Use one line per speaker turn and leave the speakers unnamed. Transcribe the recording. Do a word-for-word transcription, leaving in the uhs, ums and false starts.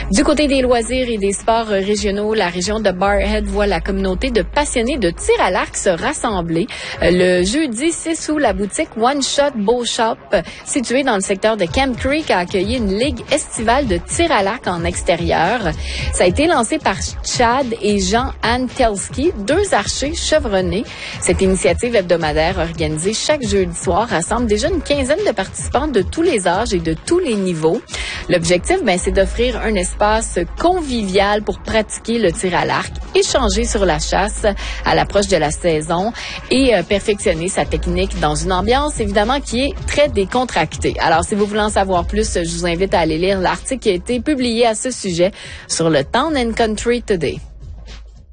Du côté des loisirs et des sports régionaux, la région de Barrhead voit la communauté de passionnés de tir à l'arc se rassembler. Le jeudi six août, la boutique One Shot Bow Shop, située dans le secteur de Camp Creek, a accueilli une ligue estivale de tir à l'arc en extérieur. Ça a été lancé par Chad et Jean-Anne Telski, deux archers chevronnés. Cette initiative hebdomadaire organisée chaque jeudi soir rassemble déjà une quinzaine de participants de tous les âges et de tous les niveaux. L'objectif, ben, c'est d'offrir un espace convivial pour pratiquer le tir à l'arc, échanger sur la chasse à l'approche de la saison et euh, perfectionner sa technique dans une ambiance, évidemment, qui est très décontractée. Alors, si vous voulez en savoir plus, je vous invite à aller lire l'article qui a été publié à ce sujet sur le Town and Country Today.